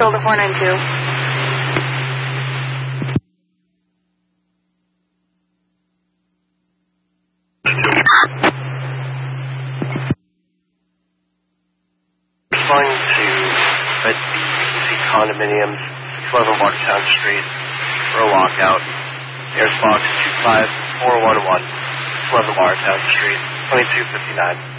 Builder 492. Responding to a DCC condominiums, 11 Watertown Street, for a lockout. Airs box 25411, 11 Watertown Street, 2259.